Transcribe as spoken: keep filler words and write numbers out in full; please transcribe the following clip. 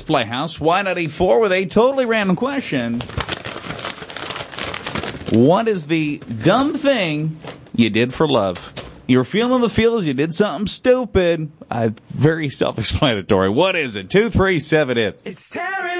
Let's Play House Y ninety-four with a totally random question. What is the dumb thing you did for love? You're feeling the feels, you did something stupid. Uh, very self-explanatory. What is it? two three seven, it's... It's Terry!